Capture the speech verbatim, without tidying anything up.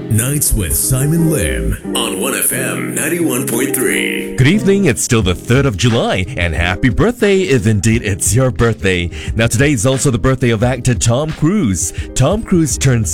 Nights with Simon Lim on one F M ninety-one point three. Good evening, it's still the third of July, and happy birthday if indeed it's your birthday. Now today is also the birthday of actor Tom Cruise. Tom Cruise turns